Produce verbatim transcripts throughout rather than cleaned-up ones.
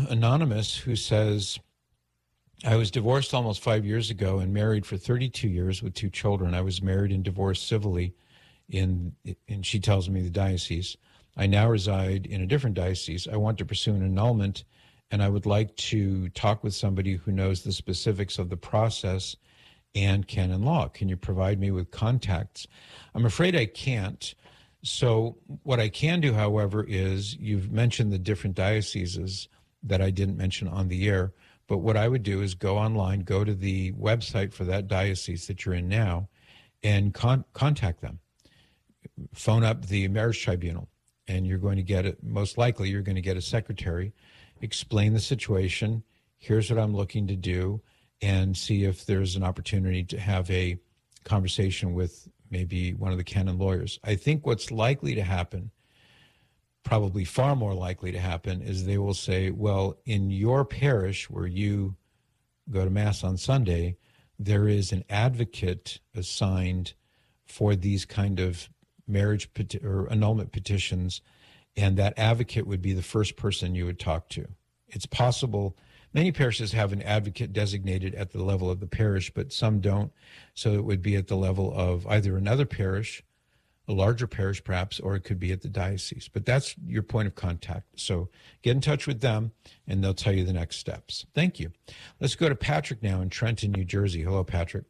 Anonymous who says, I was divorced almost five years ago and married for thirty-two years with two children. I was married and divorced civilly in, and she tells me the diocese. I now reside in a different diocese. I want to pursue an annulment, and I would like to talk with somebody who knows the specifics of the process and canon law. Can you provide me with contacts? I'm afraid I can't. So what I can do, however, is you've mentioned the different dioceses that I didn't mention on the air. But what I would do is go online, go to the website for that diocese that you're in now, and con- contact them. Phone up the marriage tribunal, and you're going to get it. Most likely, you're going to get a secretary. Explain the situation. Here's what I'm looking to do, and see if there's an opportunity to have a conversation with maybe one of the canon lawyers. I think what's likely to happen, probably far more likely to happen, is they will say, well, in your parish where you go to Mass on Sunday, there is an advocate assigned for these kind of marriage peti- or annulment petitions, and that advocate would be the first person you would talk to. It's possible, many parishes have an advocate designated at the level of the parish, but some don't, so it would be at the level of either another parish, a larger parish perhaps, or it could be at the diocese. But that's your point of contact. So get in touch with them, and they'll tell you the next steps. Thank you. Let's go to Patrick now in Trenton, New Jersey. Hello, Patrick.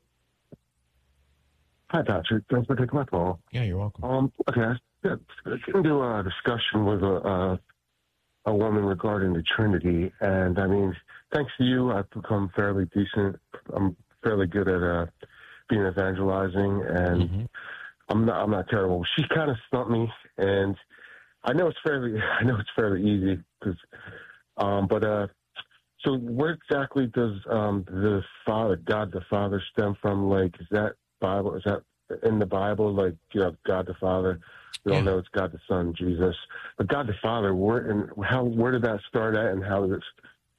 Hi, Patrick. Thanks for taking my call. Yeah, you're welcome. Um, okay, I got into a discussion with a, a, a woman regarding the Trinity, and I mean, thanks to you, I've become fairly decent. I'm fairly good at uh, being evangelizing, and mm-hmm. I'm not, I'm not terrible. She kind of stumped me, and I know it's fairly, I know it's fairly easy, because, um, but, uh, so where exactly does, um, the Father, God the Father stem from? Like, is that Bible, is that in the Bible? Like, you know, God the Father, we all yeah. know it's God the Son, Jesus, but God the Father, where, and how, where did that start at, and how does it,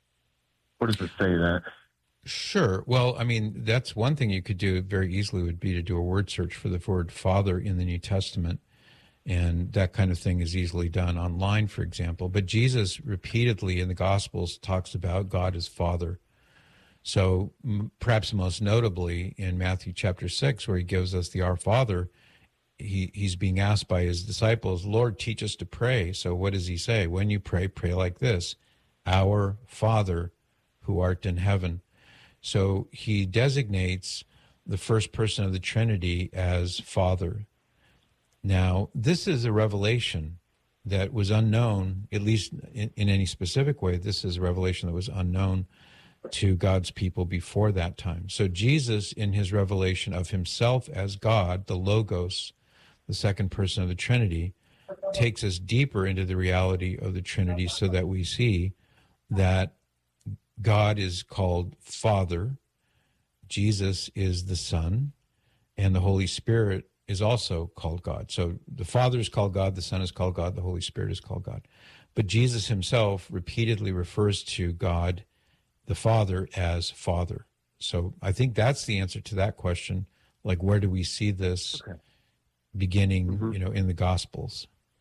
what does it say that? Sure. Well, I mean, that's one thing you could do very easily would be to do a word search for the word Father in the New Testament. And that kind of thing is easily done online, for example. But Jesus repeatedly in the Gospels talks about God as Father. So m- perhaps most notably in Matthew chapter six, where he gives us the Our Father, he, he's being asked by his disciples, Lord, teach us to pray. So what does he say? When you pray, pray like this, Our Father who art in heaven. So he designates the first person of the Trinity as Father. Now, this is a revelation that was unknown, at least in, in any specific way. This is a revelation that was unknown to God's people before that time. So Jesus, in his revelation of himself as God, the Logos, the second person of the Trinity, takes us deeper into the reality of the Trinity so that we see that God is called Father, Jesus is the Son, and the Holy Spirit is also called God. So the Father is called God, the Son is called God, the Holy Spirit is called God. But Jesus himself repeatedly refers to God, the Father, as Father. So I think that's the answer to that question. Like, where do we see this okay. beginning, mm-hmm. you know, in the Gospels?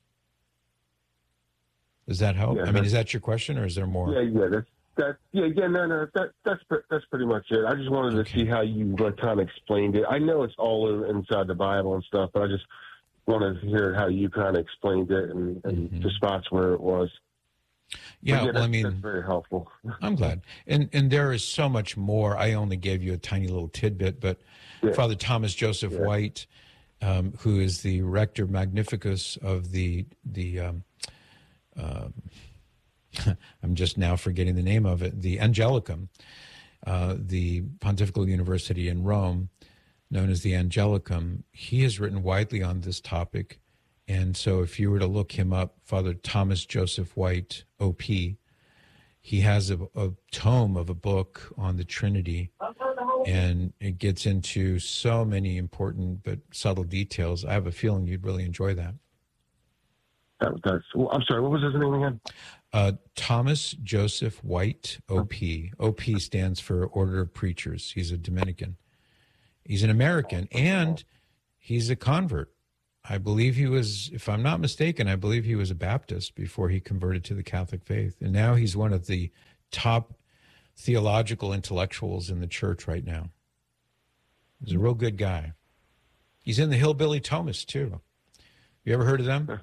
Does that help? Yeah, I mean, is that your question, or is there more? Yeah, yeah, that's That yeah yeah no no that that's that's pretty much it. I just wanted to okay. see how you like, kind of explained it. I know it's all in, inside the Bible and stuff, but I just wanted to hear how you kind of explained it and, and mm-hmm. the spots where it was. Yeah, yeah well, I mean, that's very helpful. I'm glad, and and there is so much more. I only gave you a tiny little tidbit, but yeah. Father Thomas Joseph yeah. White, um, who is the Rector Magnificus of the the. Um, um, I'm just now forgetting the name of it, the Angelicum, uh, the Pontifical University in Rome, known as the Angelicum. He has written widely on this topic, and so if you were to look him up, Father Thomas Joseph White, O P, he has a, a tome of a book on the Trinity, and it gets into so many important but subtle details. I have a feeling you'd really enjoy that. That, that's, well, I'm sorry, what was his name again? Uh, Thomas Joseph White, O P. O P stands for Order of Preachers. He's a Dominican. He's an American, and he's a convert. I believe he was, if I'm not mistaken, I believe he was a Baptist before he converted to the Catholic faith. And now he's one of the top theological intellectuals in the church right now. He's a real good guy. He's in the Hillbilly Thomists, too. You ever heard of them?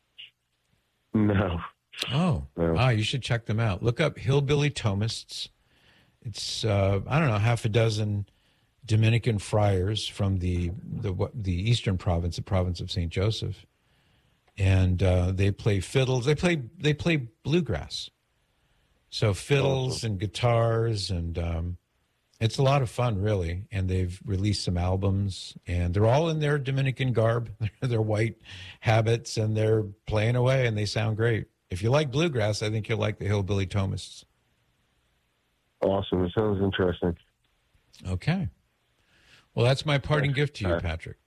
No. Oh, no. Ah, you should check them out. Look up Hillbilly Thomists. It's, uh, I don't know, half a dozen Dominican friars from the the, the eastern province, the province of Saint Joseph. And uh, they play fiddles. They play they play bluegrass. So fiddles and guitars, and um, it's a lot of fun, really. And they've released some albums, and they're all in their Dominican garb, their white habits, and they're playing away, and they sound great. If you like bluegrass, I think you'll like the Hillbilly Thomists. Awesome. It sounds interesting. Okay. Well, that's my parting gift to you, Patrick.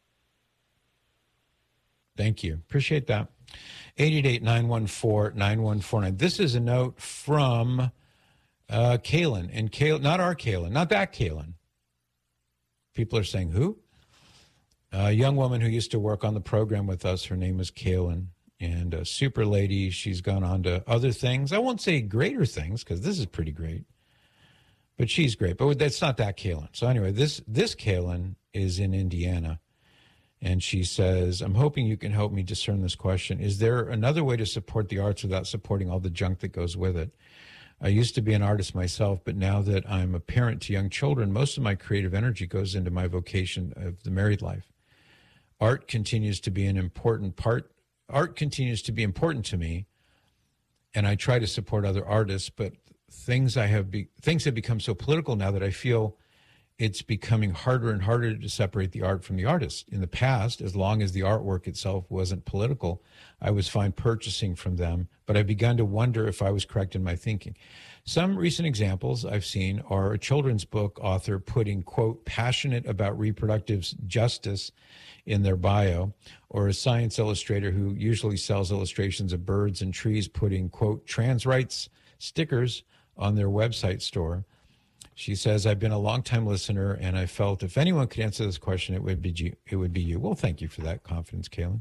Thank you. Appreciate that. eight eight eight, nine one four, nine one four nine. This is a note from uh, Kaylin. And Kaylin, not our Kaylin, not that Kaylin. People are saying, who? A young woman who used to work on the program with us. Her name was Kaylin. And a super lady. She's gone on to other things. I won't say greater things, because this is pretty great. But she's great. But that's not that Kaylin. So anyway, this this Kaylin is in Indiana. And she says, I'm hoping you can help me discern this question. Is there another way to support the arts without supporting all the junk that goes with it? I used to be an artist myself, but now that I'm a parent to young children, most of my creative energy goes into my vocation of the married life. Art continues to be an important part. Art continues to be important to me, and I try to support other artists, but things I have be, things have become so political now that I feel it's becoming harder and harder to separate the art from the artist. In the past, as long as the artwork itself wasn't political, I was fine purchasing from them, but I've begun to wonder if I was correct in my thinking. Some recent examples I've seen are a children's book author putting, quote, passionate about reproductive justice in their bio, or a science illustrator who usually sells illustrations of birds and trees putting, quote, trans rights stickers on their website store. She says, I've been a longtime listener, and I felt if anyone could answer this question, it would be you. It would be you. Well, thank you for that confidence, Kaylin.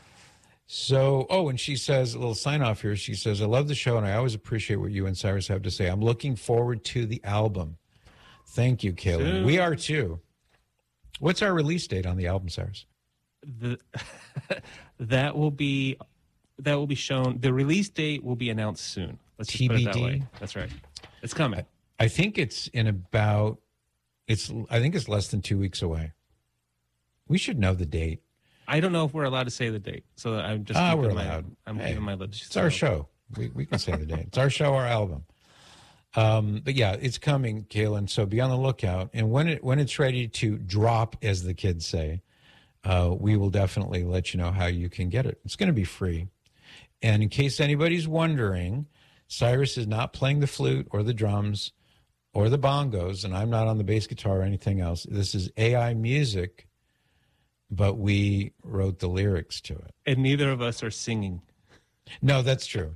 So, oh, and she says, a little sign off here. She says, I love the show, and I always appreciate what you and Cyrus have to say. I'm looking forward to the album. Thank you, Kaylin. Soon. We are too. What's our release date on the album, Cyrus? The, that will be that will be shown. The release date will be announced soon. Let's just T B D. put it that way. That's right. It's coming. I think it's in about, it's. I think it's less than two weeks away. We should know the date. I don't know if we're allowed to say the date, so I'm just. Ah, we're my, allowed. I'm hey, keeping my lips. It's our show. We we can say the date. It's our show, our album. Um, but yeah, it's coming, Kaylin. So be on the lookout. And when it when it's ready to drop, as the kids say, uh, we will definitely let you know how you can get it. It's going to be free. And in case anybody's wondering, Cyrus is not playing the flute or the drums or the bongos, and I'm not on the bass guitar or anything else. This is A I music, but we wrote the lyrics to it. And neither of us are singing. No, that's true.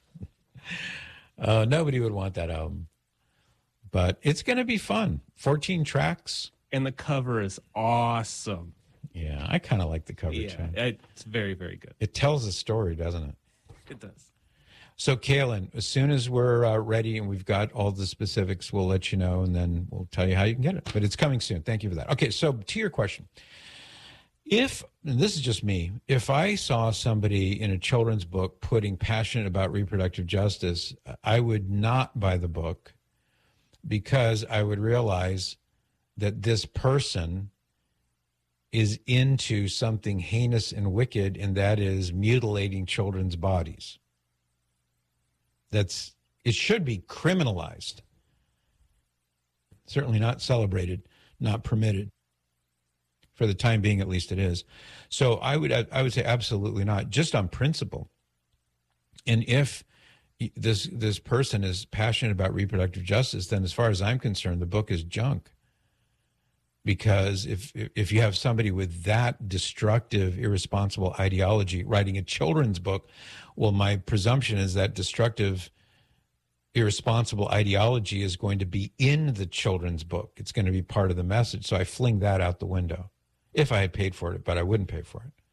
uh, nobody would want that album. But it's going to be fun. fourteen tracks. And the cover is awesome. Yeah, I kind of like the cover, yeah, too. It's very, very good. It tells a story, doesn't it? It does. So, Kaylin, as soon as we're uh, ready and we've got all the specifics, we'll let you know, and then we'll tell you how you can get it. But it's coming soon. Thank you for that. Okay, so to your question. If, and this is just me, if I saw somebody in a children's book putting passionate about reproductive justice, I would not buy the book because I would realize that this person is into something heinous and wicked, and that is mutilating children's bodies. That's, it should be criminalized. Certainly not celebrated, not permitted. For the time being, at least it is. So I would I would say absolutely not, just on principle. And if this this person is passionate about reproductive justice, then as far as I'm concerned, the book is junk. Because if if you have somebody with that destructive, irresponsible ideology writing a children's book, well, my presumption is that destructive, irresponsible ideology is going to be in the children's book. It's going to be part of the message. So I fling that out the window. If I had paid for it, but I wouldn't pay for it.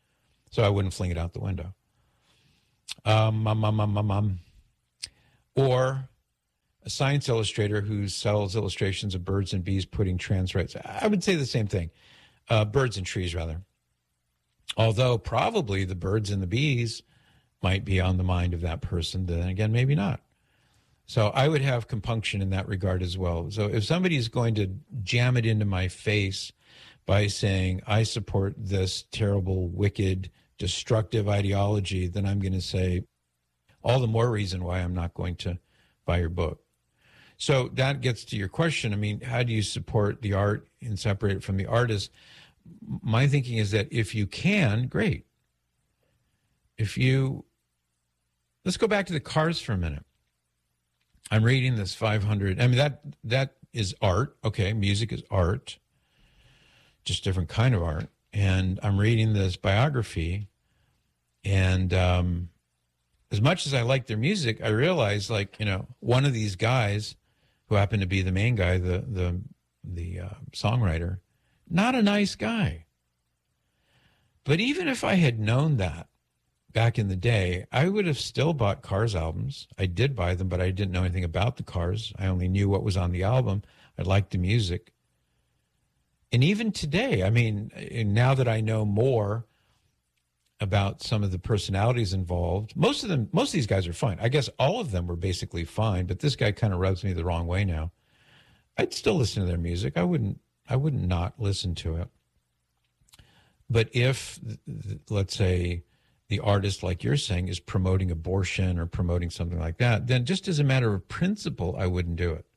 So I wouldn't fling it out the window. Um, um, um, um, um, um. Or a science illustrator who sells illustrations of birds and bees putting trans rights. I would say the same thing. Uh, birds and trees, rather. Although probably the birds and the bees might be on the mind of that person. Then again, maybe not. So I would have compunction in that regard as well. So if somebody is going to jam it into my face by saying, I support this terrible, wicked, destructive ideology, then I'm going to say, all the more reason why I'm not going to buy your book. So that gets to your question. I mean, how do you support the art and separate it from the artist? My thinking is that if you can, great. If you, let's go back to the Cars for a minute. I'm reading this five hundred. I mean, that that is art. Okay, music is art, just different kind of art. And I'm reading this biography, and um, as much as I like their music, I realize, like, you know, one of these guys who happened to be the main guy, the the the uh, songwriter, not a nice guy. But even if I had known that back in the day, I would have still bought Cars albums. I did buy them, but I didn't know anything about the Cars. I only knew what was on the album. I liked the music. And even today, I mean, now that I know more about some of the personalities involved, most of them, most of these guys are fine. I guess all of them were basically fine, but this guy kind of rubs me the wrong way now. I'd still listen to their music. I wouldn't, I wouldn't not listen to it. But if, let's say, the artist, like you're saying, is promoting abortion or promoting something like that, then just as a matter of principle, I wouldn't do it.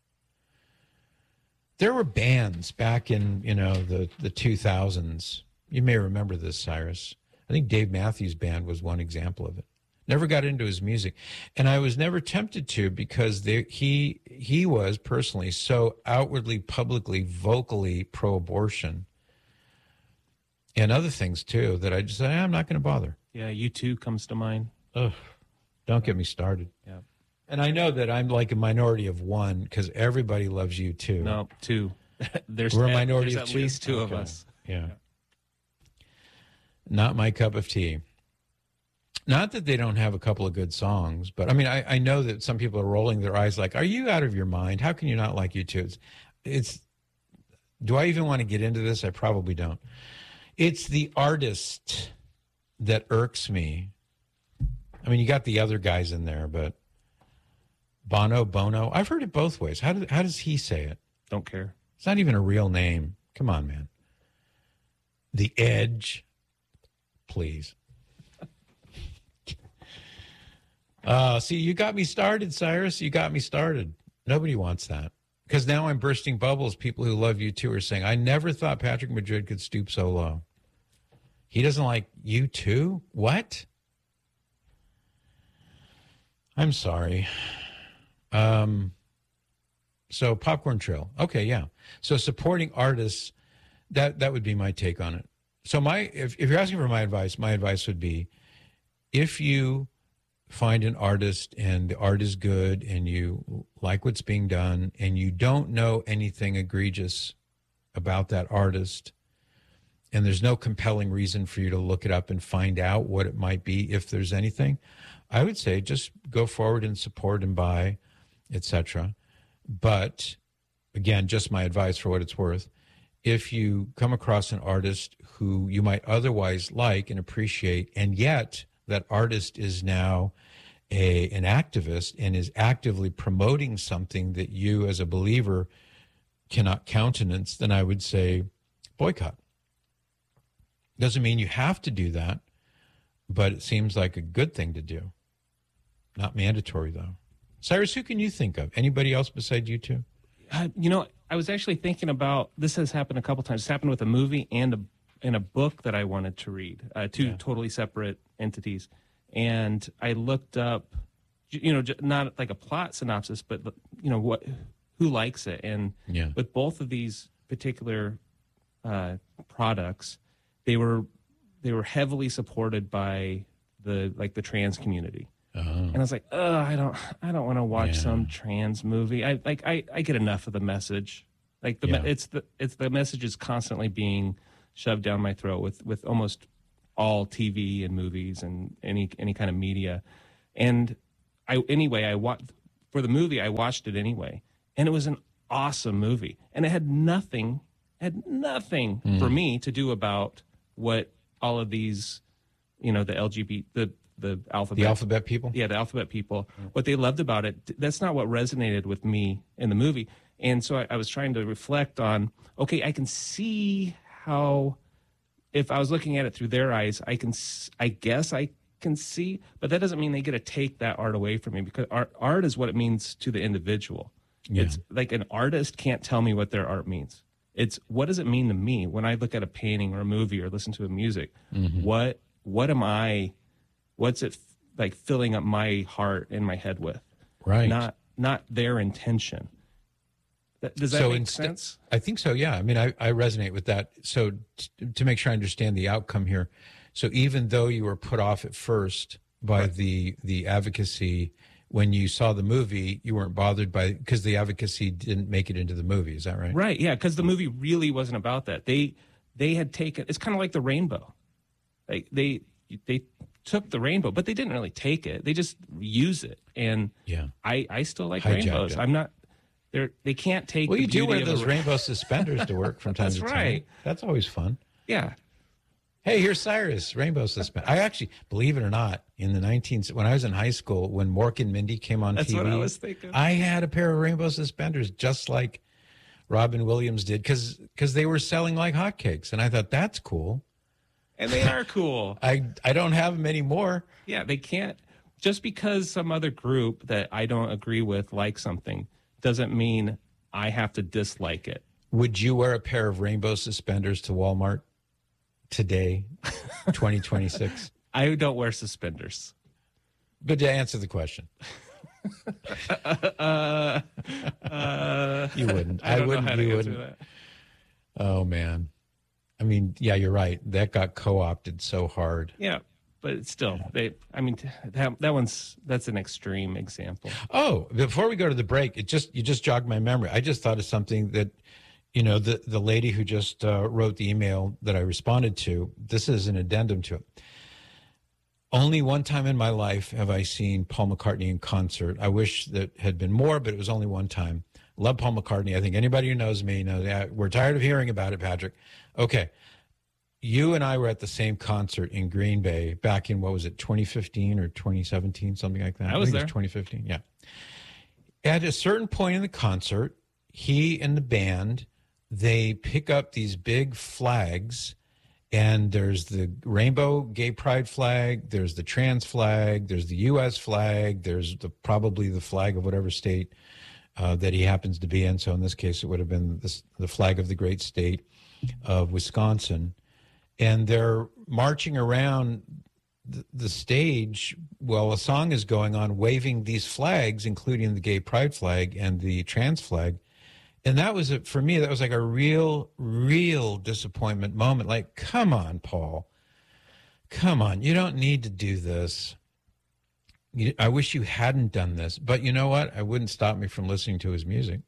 There were bands back in, you know, the, the two thousands. You may remember this, Cyrus. I think Dave Matthews Band was one example of it. Never got into his music. And I was never tempted to, because they, he he was personally so outwardly, publicly, vocally pro-abortion and other things too, that I just said, I'm not going to bother. Yeah, U two comes to mind. Ugh, don't get me started. Yeah. And I know that I'm like a minority of one, because everybody loves U two. No, two. there's We're a at, minority there's of at two? least two Okay. of us. Yeah. yeah. Not my cup of tea. Not that they don't have a couple of good songs, but I mean, I, I know that some people are rolling their eyes like, are you out of your mind? How can you not like U two? It's, it's, do I even want to get into this? I probably don't. It's the artist that irks me. I mean, you got the other guys in there, but Bono, Bono, I've heard it both ways. How, do, how does he say it? Don't care. It's not even a real name. Come on, man. The Edge. Please. Uh, see, you got me started, Cyrus. You got me started. Nobody wants that. Because now I'm bursting bubbles. People who love U two are saying, I never thought Patrick Madrid could stoop so low. He doesn't like U two? What? I'm sorry. Um, so Popcorn Trail. Okay, yeah. So supporting artists, that, that would be my take on it. So my, if, if you're asking for my advice, my advice would be, if you find an artist and the art is good and you like what's being done and you don't know anything egregious about that artist, and there's no compelling reason for you to look it up and find out what it might be, if there's anything, I would say just go forward and support and buy, et cetera. But again, just my advice for what it's worth. If you come across an artist who you might otherwise like and appreciate, and yet that artist is now a an activist and is actively promoting something that you as a believer cannot countenance, then I would say boycott. Doesn't mean you have to do that, but it seems like a good thing to do. Not mandatory, though. Cyrus, who can you think of? Anybody else besides you two? Uh, you know, I was actually thinking about, this has happened a couple times. It's happened with a movie and a and a book that I wanted to read, uh, two yeah. totally separate entities. And I looked up, you know, not like a plot synopsis, but, you know, what, who likes it. And yeah. with both of these particular uh, products, they were they were heavily supported by the like the trans community. Uh-huh. And I was like, oh, I don't I don't want to watch yeah. some trans movie. I like I, I get enough of the message. Like the yeah. it's the it's the message is constantly being shoved down my throat with, with almost all T V and movies and any any kind of media. And I anyway, I watched for the movie. I watched it anyway, and it was an awesome movie, and it had nothing had nothing mm. for me to do about what all of these, you know, the L G B T, the the alphabet, the alphabet people, yeah, the alphabet people. Mm. What they loved about it, that's not what resonated with me in the movie. And so I, I was trying to reflect on, okay, I can see how, if I was looking at it through their eyes, I can, I guess I can see, but that doesn't mean they get to take that art away from me, because art, art is what it means to the individual. Yeah. It's like an artist can't tell me what their art means. It's what does it mean to me when I look at a painting or a movie or listen to a music? Mm-hmm. What what am I? What's it like filling up my heart and my head with? Right. Not not their intention. Does that so make inst- sense? I think so. Yeah. I mean, I, I resonate with that. So t- to make sure I understand the outcome here, so even though you were put off at first by right. the the advocacy, when you saw the movie, you weren't bothered by, because the advocacy didn't make it into the movie. Is that right? Right. Yeah. Because the movie really wasn't about that. They they had taken. It's kind of like the rainbow. Like they they took the rainbow, but they didn't really take it. They just use it. And yeah, I I still like Hijacked rainbows. it. I'm not. They're they can't take. Well, the you do wear of those a, rainbow suspenders to work from time That's to time. right. That's always fun. Yeah. Hey, here's Cyrus, rainbow suspenders. I actually, believe it or not, in the nineteen when I was in high school, when Mork and Mindy came on That's T V, what I was thinking. I had a pair of rainbow suspenders just like Robin Williams did, because because they were selling like hotcakes, and I thought that's cool. And they are cool. I I don't have them anymore. Yeah, they can't. Just because some other group that I don't agree with likes something doesn't mean I have to dislike it. Would you wear a pair of rainbow suspenders to Walmart today, twenty twenty-six? I don't wear suspenders. But to answer the question. uh, uh, you wouldn't. I, don't I wouldn't. know how to you answer wouldn't. That. Oh, man. I mean, yeah, you're right. That got co-opted so hard. Yeah, but it's still, they. I mean, that that one's that's an extreme example. Oh, before we go to the break, it just you just jogged my memory. I just thought of something that, you know, the the lady who just uh, wrote the email that I responded to. This is an addendum to it. Only one time in my life have I seen Paul McCartney in concert. I wish that had been more, but it was only one time. Love Paul McCartney. I think anybody who knows me knows that. We're tired of hearing about it, Patrick. Okay. You and I were at the same concert in Green Bay back in, what was it, twenty fifteen or twenty seventeen, something like that? I was I think there. It was twenty fifteen, yeah. At a certain point in the concert, he and the band, they pick up these big flags, and there's the rainbow gay pride flag, there's the trans flag, there's the U S flag, there's the probably the flag of whatever state uh, that he happens to be in. So in this case, it would have been this, the flag of the great state of Wisconsin. And they're marching around the, the stage while a song is going on, waving these flags, including the gay pride flag and the trans flag. And that was, a, for me, that was like a real, real disappointment moment. Like, come on, Paul. Come on. You don't need to do this. You, I wish you hadn't done this. But you know what? It wouldn't stop me from listening to his music,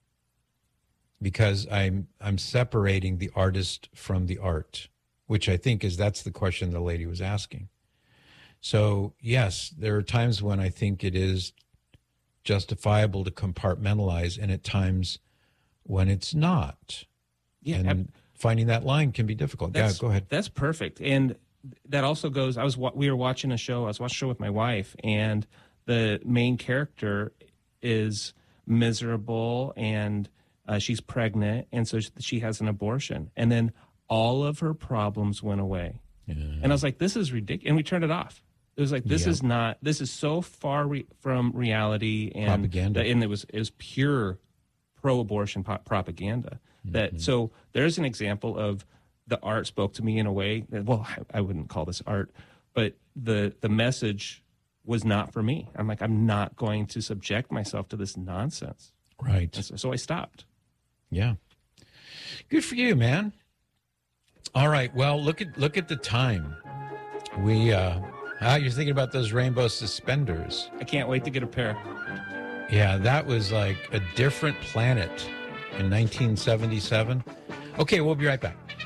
because I'm I'm separating the artist from the art, which I think is that's the question the lady was asking. So, yes, there are times when I think it is justifiable to compartmentalize, and at times when it's not. Yeah, and ab- finding that line can be difficult. Yeah, go ahead. That's perfect. And that also goes, I was we were watching a show, I was watching a show with my wife, and the main character is miserable, and uh, she's pregnant, and so she has an abortion. And then all of her problems went away. Yeah. And I was like, this is ridiculous. And we turned it off. It was like, this yeah. is not, this is so far re- from reality and propaganda. And it was, it was pure pro-abortion po- propaganda. Mm-hmm. That, so there's an example of the art spoke to me in a way that, well, I, I wouldn't call this art, but the, the message was not for me. I'm like, I'm not going to subject myself to this nonsense. Right. So, so I stopped. Yeah. Good for you, man. All right. Well, look at look at the time. We uh ah, you're thinking about those rainbow suspenders. I can't wait to get a pair. Yeah, that was like a different planet in nineteen seventy-seven. Okay, we'll be right back.